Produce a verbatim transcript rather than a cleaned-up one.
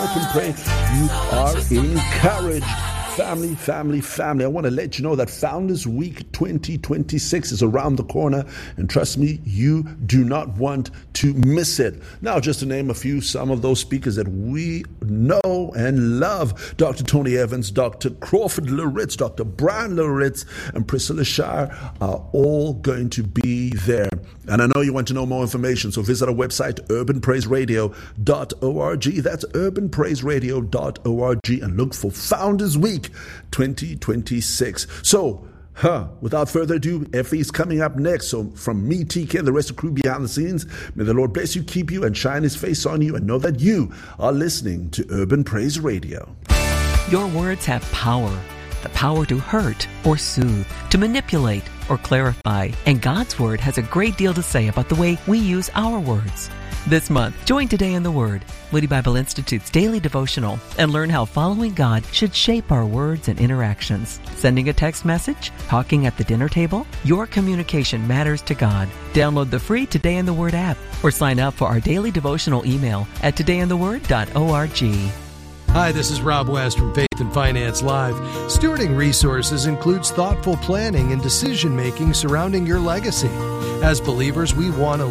hope and pray you are encouraged. Family, family, family. I want to let you know that Founders Week twenty twenty-six is around the corner, and trust me, you do not want to miss it. Now, just to name a few, some of those speakers that we know and love: Doctor Tony Evans, Doctor Crawford Loritz, Doctor Brian Loritz, and Priscilla Shire are all going to be there. And I know you want to know more information, so visit our website, urban praise radio dot org. That's urban praise radio dot org, and look for Founders Week twenty twenty-six. So, huh, without further ado, Effie is coming up next. So from me, T K, and the rest of the crew behind the scenes, may the Lord bless you, keep you, and shine his face on you, and know that you are listening to Urban Praise Radio. Your words have power. The power to hurt or soothe, to manipulate or clarify. And God's Word has a great deal to say about the way we use our words. This month, join Today in the Word, Moody Bible Institute's daily devotional, and learn how following God should shape our words and interactions. Sending a text message? Talking at the dinner table? Your communication matters to God. Download the free Today in the Word app or sign up for our daily devotional email at today in the word dot org. Hi, this is Rob West from Faith and Finance Live. Stewarding resources includes thoughtful planning and decision-making surrounding your legacy. As believers, we want to